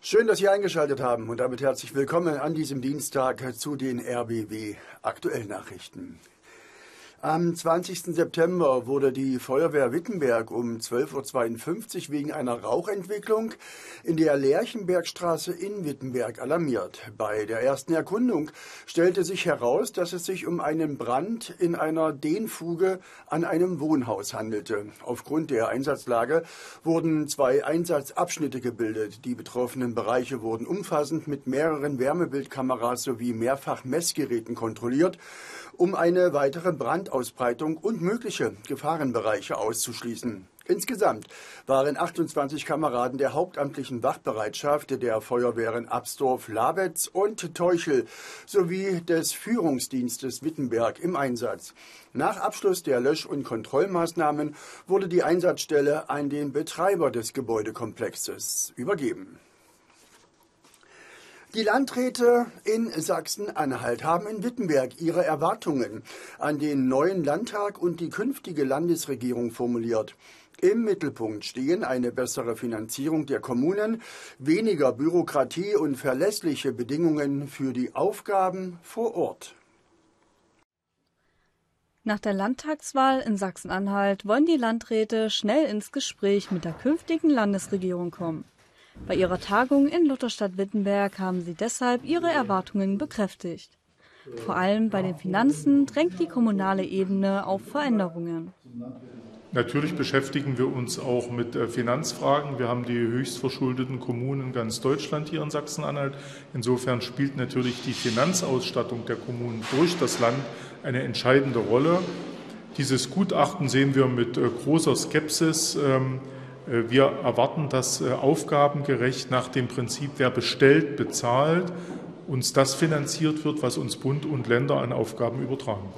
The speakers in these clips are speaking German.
Schön, dass Sie eingeschaltet haben und damit herzlich willkommen an diesem Dienstag zu den RBB Aktuellnachrichten. Am 20. September wurde die Feuerwehr Wittenberg um 12:52 Uhr wegen einer Rauchentwicklung in der Lerchenbergstraße in Wittenberg alarmiert. Bei der ersten Erkundung stellte sich heraus, dass es sich um einen Brand in einer Dehnfuge an einem Wohnhaus handelte. Aufgrund der Einsatzlage wurden 2 Einsatzabschnitte gebildet. Die betroffenen Bereiche wurden umfassend mit mehreren Wärmebildkameras sowie Mehrfach-Messgeräten kontrolliert, um eine weitere Brandausbreitung und mögliche Gefahrenbereiche auszuschließen. Insgesamt waren 28 Kameraden der hauptamtlichen Wachbereitschaft der Feuerwehren Absdorf, Labetz und Teuchel sowie des Führungsdienstes Wittenberg im Einsatz. Nach Abschluss der Lösch- und Kontrollmaßnahmen wurde die Einsatzstelle an den Betreiber des Gebäudekomplexes übergeben. Die Landräte in Sachsen-Anhalt haben in Wittenberg ihre Erwartungen an den neuen Landtag und die künftige Landesregierung formuliert. Im Mittelpunkt stehen eine bessere Finanzierung der Kommunen, weniger Bürokratie und verlässliche Bedingungen für die Aufgaben vor Ort. Nach der Landtagswahl in Sachsen-Anhalt wollen die Landräte schnell ins Gespräch mit der künftigen Landesregierung kommen. Bei ihrer Tagung in Lutherstadt-Wittenberg haben sie deshalb ihre Erwartungen bekräftigt. Vor allem bei den Finanzen drängt die kommunale Ebene auf Veränderungen. Natürlich beschäftigen wir uns auch mit Finanzfragen. Wir haben die höchst verschuldeten Kommunen in ganz Deutschland hier in Sachsen-Anhalt. Insofern spielt natürlich die Finanzausstattung der Kommunen durch das Land eine entscheidende Rolle. Dieses Gutachten sehen wir mit großer Skepsis. Wir erwarten, dass aufgabengerecht nach dem Prinzip, wer bestellt, bezahlt, uns das finanziert wird, was uns Bund und Länder an Aufgaben übertragen.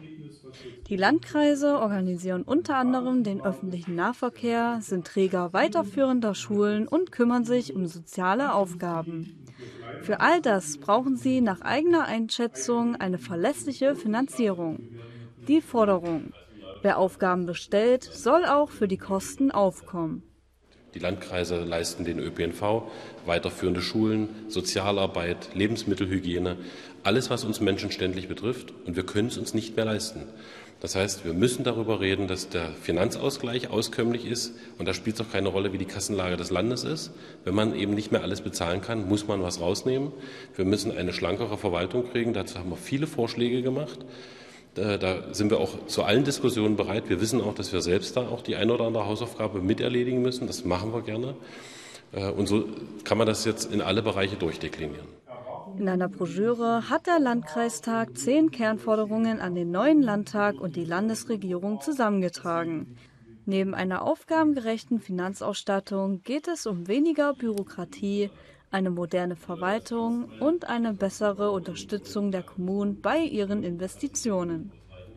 Die Landkreise organisieren unter anderem den öffentlichen Nahverkehr, sind Träger weiterführender Schulen und kümmern sich um soziale Aufgaben. Für all das brauchen sie nach eigener Einschätzung eine verlässliche Finanzierung. Die Forderung: Wer Aufgaben bestellt, soll auch für die Kosten aufkommen. Die Landkreise leisten den ÖPNV, weiterführende Schulen, Sozialarbeit, Lebensmittelhygiene, alles, was uns menschenständlich betrifft, und wir können es uns nicht mehr leisten. Das heißt, wir müssen darüber reden, dass der Finanzausgleich auskömmlich ist, und da spielt es auch keine Rolle, wie die Kassenlage des Landes ist. Wenn man eben nicht mehr alles bezahlen kann, muss man was rausnehmen. Wir müssen eine schlankere Verwaltung kriegen, dazu haben wir viele Vorschläge gemacht. Da sind wir auch zu allen Diskussionen bereit. Wir wissen auch, dass wir selbst da auch die eine oder andere Hausaufgabe miterledigen müssen. Das machen wir gerne. Und so kann man das jetzt in alle Bereiche durchdeklinieren. In einer Broschüre hat der Landkreistag 10 Kernforderungen an den neuen Landtag und die Landesregierung zusammengetragen. Neben einer aufgabengerechten Finanzausstattung geht es um weniger Bürokratie, eine moderne Verwaltung und eine bessere Unterstützung der Kommunen bei ihren Investitionen.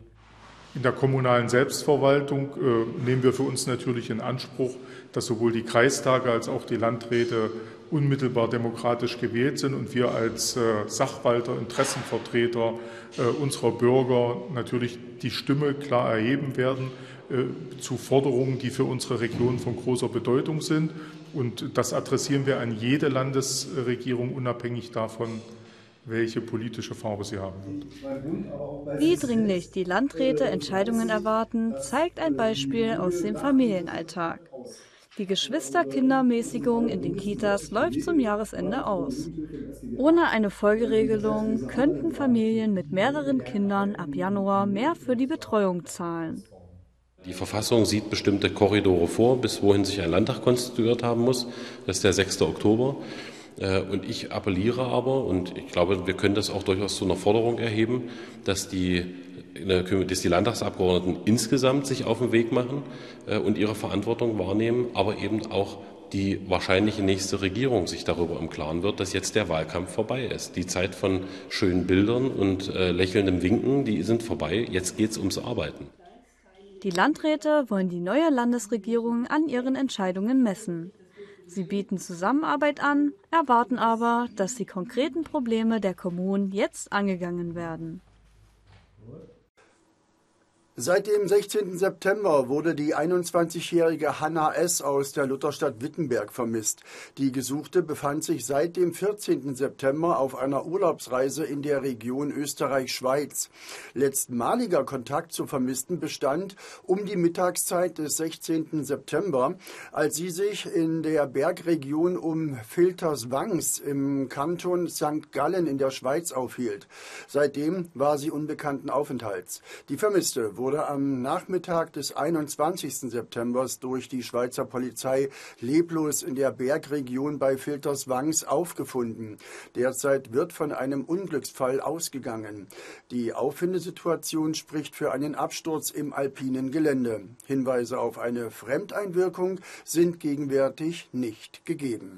In der kommunalen Selbstverwaltung nehmen wir für uns natürlich in Anspruch, dass sowohl die Kreistage als auch die Landräte unmittelbar demokratisch gewählt sind und wir als Sachwalter, Interessenvertreter unserer Bürger natürlich die Stimme klar erheben werden zu Forderungen, die für unsere Region von großer Bedeutung sind. Und das adressieren wir an jede Landesregierung, unabhängig davon, welche politische Farbe sie haben wird. Wie dringlich die Landräte Entscheidungen erwarten, zeigt ein Beispiel aus dem Familienalltag. Die Geschwisterkindermäßigung in den Kitas läuft zum Jahresende aus. Ohne eine Folgeregelung könnten Familien mit mehreren Kindern ab Januar mehr für die Betreuung zahlen. Die Verfassung sieht bestimmte Korridore vor, bis wohin sich ein Landtag konstituiert haben muss. Das ist der 6. Oktober. Und ich appelliere aber, und ich glaube, wir können das auch durchaus zu einer Forderung erheben, dass die Landtagsabgeordneten insgesamt sich auf den Weg machen und ihre Verantwortung wahrnehmen, aber eben auch die wahrscheinliche nächste Regierung sich darüber im Klaren wird, dass jetzt der Wahlkampf vorbei ist. Die Zeit von schönen Bildern und lächelndem Winken, die sind vorbei. Jetzt geht es ums Arbeiten. Die Landräte wollen die neue Landesregierung an ihren Entscheidungen messen. Sie bieten Zusammenarbeit an, erwarten aber, dass die konkreten Probleme der Kommunen jetzt angegangen werden. Seit dem 16. September wurde die 21-jährige Hanna S. aus der Lutherstadt Wittenberg vermisst. Die Gesuchte befand sich seit dem 14. September auf einer Urlaubsreise in der Region Österreich-Schweiz. Letztmaliger Kontakt zur Vermissten bestand um die Mittagszeit des 16. September, als sie sich in der Bergregion um Filterswangs im Kanton St. Gallen in der Schweiz aufhielt. Seitdem war sie unbekannten Aufenthalts. Die Vermisste wurde am Nachmittag des 21. September durch die Schweizer Polizei leblos in der Bergregion bei Filterswangs aufgefunden. Derzeit wird von einem Unglücksfall ausgegangen. Die Auffindesituation spricht für einen Absturz im alpinen Gelände. Hinweise auf eine Fremdeinwirkung sind gegenwärtig nicht gegeben.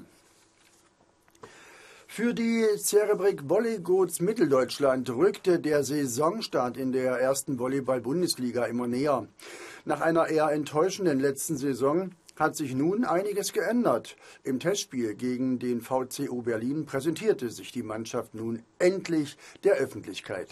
Für die Cerebric Volleygoats Mitteldeutschland rückte der Saisonstart in der ersten Volleyball-Bundesliga immer näher. Nach einer eher enttäuschenden letzten Saison hat sich nun einiges geändert. Im Testspiel gegen den VCO Berlin präsentierte sich die Mannschaft nun endlich der Öffentlichkeit.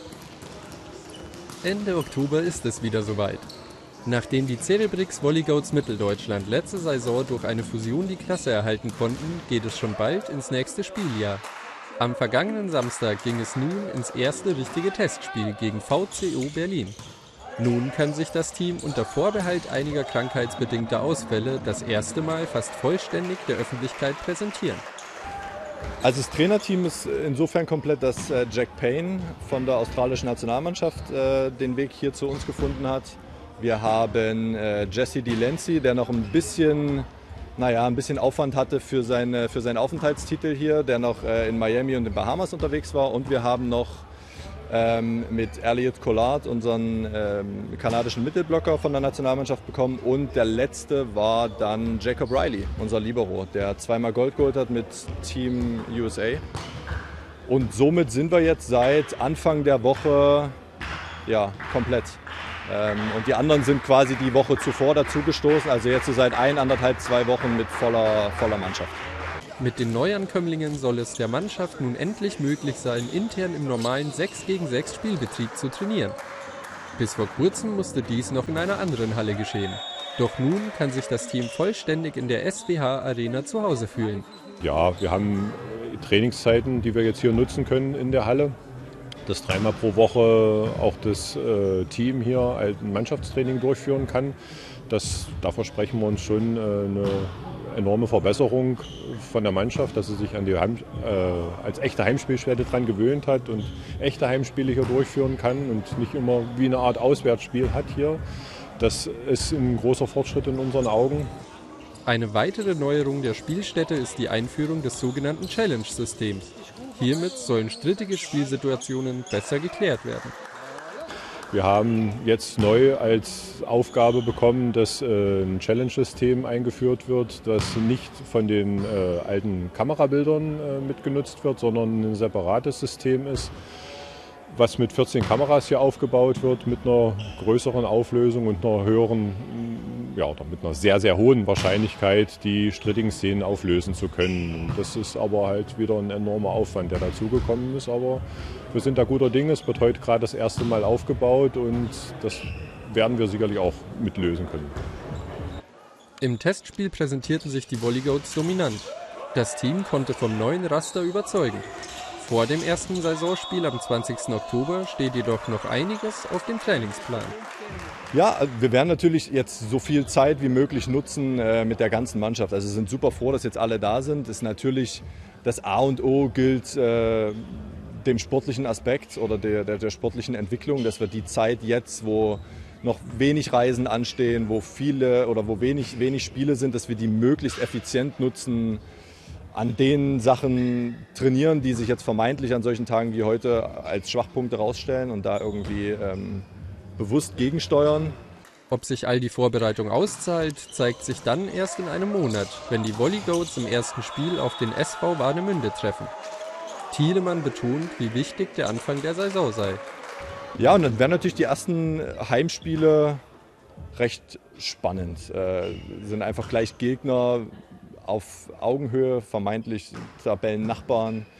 Ende Oktober ist es wieder soweit. Nachdem die Cerebrix Volleygoats Mitteldeutschland letzte Saison durch eine Fusion die Klasse erhalten konnten, geht es schon bald ins nächste Spieljahr. Am vergangenen Samstag ging es nun ins erste richtige Testspiel gegen VCO Berlin. Nun kann sich das Team unter Vorbehalt einiger krankheitsbedingter Ausfälle das erste Mal fast vollständig der Öffentlichkeit präsentieren. Also das Trainerteam ist insofern komplett, dass Jack Payne von der australischen Nationalmannschaft den Weg hier zu uns gefunden hat. Wir haben Jesse DeLancey, der noch ein bisschen Aufwand hatte für seinen Aufenthaltstitel hier, der noch in Miami und den Bahamas unterwegs war. Und wir haben noch mit Elliot Collard unseren kanadischen Mittelblocker von der Nationalmannschaft bekommen. Und der letzte war dann Jacob Riley, unser Libero, der zweimal Gold geholt hat mit Team USA. Und somit sind wir jetzt seit Anfang der Woche komplett. Und die anderen sind quasi die Woche zuvor dazugestoßen, also jetzt so seit 2 Wochen mit voller Mannschaft. Mit den Neuankömmlingen soll es der Mannschaft nun endlich möglich sein, intern im normalen 6-gegen-6 Spielbetrieb zu trainieren. Bis vor kurzem musste dies noch in einer anderen Halle geschehen. Doch nun kann sich das Team vollständig in der SWH Arena zu Hause fühlen. Ja, wir haben Trainingszeiten, die wir jetzt hier nutzen können in der Halle. Dass 3-mal pro Woche auch das Team hier ein Mannschaftstraining durchführen kann. Da versprechen wir uns schon eine enorme Verbesserung von der Mannschaft, dass sie sich an die als echte Heimspielstätte dran gewöhnt hat und echte Heimspiele hier durchführen kann und nicht immer wie eine Art Auswärtsspiel hat hier. Das ist ein großer Fortschritt in unseren Augen. Eine weitere Neuerung der Spielstätte ist die Einführung des sogenannten Challenge-Systems. Hiermit sollen strittige Spielsituationen besser geklärt werden. Wir haben jetzt neu als Aufgabe bekommen, dass ein Challenge-System eingeführt wird, das nicht von den alten Kamerabildern mitgenutzt wird, sondern ein separates System ist, was mit 14 Kameras hier aufgebaut wird, mit einer größeren Auflösung und einer höheren, oder mit einer sehr, sehr hohen Wahrscheinlichkeit, die strittigen Szenen auflösen zu können. Das ist aber halt wieder ein enormer Aufwand, der dazugekommen ist. Aber wir sind da guter Dinge. Es wird heute gerade das erste Mal aufgebaut und das werden wir sicherlich auch mitlösen können. Im Testspiel präsentierten sich die Volleygoats dominant. Das Team konnte vom neuen Raster überzeugen. Vor dem ersten Saisonspiel am 20. Oktober steht jedoch noch einiges auf dem Trainingsplan. Ja, wir werden natürlich jetzt so viel Zeit wie möglich nutzen mit der ganzen Mannschaft. Also wir sind super froh, dass jetzt alle da sind. Das ist natürlich das A und O gilt dem sportlichen Aspekt oder der sportlichen Entwicklung, dass wir die Zeit jetzt, wo noch wenig Reisen anstehen, wo wenig Spiele sind, dass wir die möglichst effizient nutzen, an den Sachen trainieren, die sich jetzt vermeintlich an solchen Tagen wie heute als Schwachpunkte rausstellen und da irgendwie bewusst gegensteuern. Ob sich all die Vorbereitung auszahlt, zeigt sich dann erst in einem Monat, wenn die Volleygoats im ersten Spiel auf den SV Warnemünde treffen. Thielemann betont, wie wichtig der Anfang der Saison sei. Ja, und dann werden natürlich die ersten Heimspiele recht spannend. Sind einfach gleich Gegner auf Augenhöhe, vermeintlich Tabellennachbarn.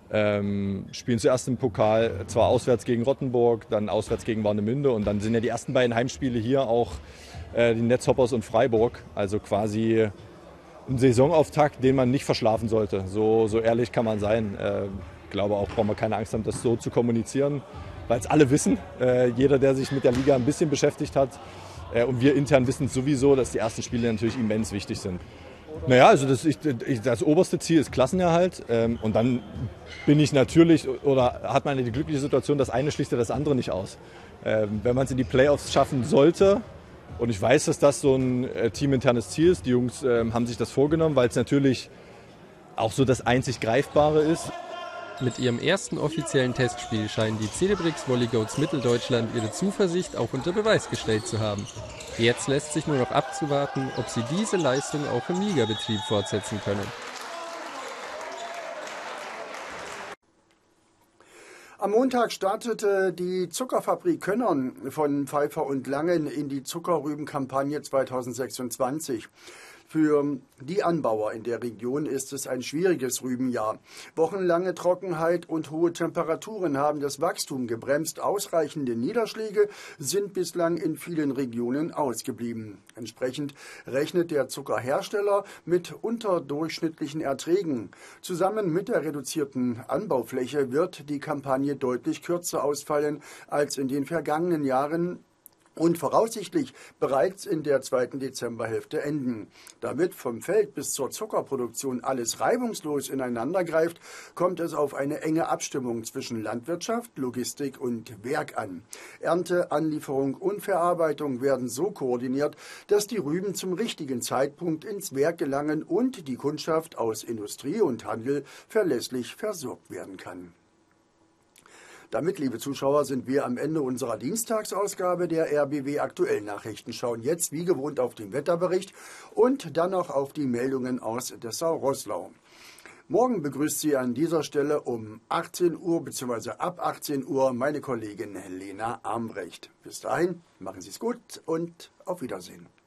spielen zuerst im Pokal, zwar auswärts gegen Rottenburg, dann auswärts gegen Warnemünde und dann sind ja die ersten beiden Heimspiele hier auch die Netzhoppers und Freiburg. Also quasi ein Saisonauftakt, den man nicht verschlafen sollte. So ehrlich kann man sein. Ich glaube auch, brauchen wir keine Angst haben, das so zu kommunizieren, weil es alle wissen. Jeder, der sich mit der Liga ein bisschen beschäftigt hat, und wir intern wissen sowieso, dass die ersten Spiele natürlich immens wichtig sind. Naja, also das oberste Ziel ist Klassenerhalt. Und dann bin ich natürlich, oder hat man die glückliche Situation, das eine schließt ja das andere nicht aus. Wenn man es in die Playoffs schaffen sollte, und ich weiß, dass das so ein teaminternes Ziel ist, die Jungs haben sich das vorgenommen, weil es natürlich auch so das einzig Greifbare ist. Mit ihrem ersten offiziellen Testspiel scheinen die Celebrix Volleygoats Mitteldeutschland ihre Zuversicht auch unter Beweis gestellt zu haben. Jetzt lässt sich nur noch abzuwarten, ob sie diese Leistung auch im Ligabetrieb fortsetzen können. Am Montag startete die Zuckerfabrik Könnern von Pfeiffer und Langen in die Zuckerrübenkampagne 2026. Für die Anbauer in der Region ist es ein schwieriges Rübenjahr. Wochenlange Trockenheit und hohe Temperaturen haben das Wachstum gebremst. Ausreichende Niederschläge sind bislang in vielen Regionen ausgeblieben. Entsprechend rechnet der Zuckerhersteller mit unterdurchschnittlichen Erträgen. Zusammen mit der reduzierten Anbaufläche wird die Kampagne deutlich kürzer ausfallen als in den vergangenen Jahren und voraussichtlich bereits in der zweiten Dezemberhälfte enden. Damit vom Feld bis zur Zuckerproduktion alles reibungslos ineinander greift, kommt es auf eine enge Abstimmung zwischen Landwirtschaft, Logistik und Werk an. Ernte, Anlieferung und Verarbeitung werden so koordiniert, dass die Rüben zum richtigen Zeitpunkt ins Werk gelangen und die Kundschaft aus Industrie und Handel verlässlich versorgt werden kann. Damit, liebe Zuschauer, sind wir am Ende unserer Dienstagsausgabe der RBW Aktuellen Nachrichten. Schauen jetzt wie gewohnt auf den Wetterbericht und dann noch auf die Meldungen aus Dessau-Roßlau. Morgen begrüßt Sie an dieser Stelle um 18 Uhr bzw. ab 18 Uhr meine Kollegin Lena Armbrecht. Bis dahin, machen Sie es gut und auf Wiedersehen.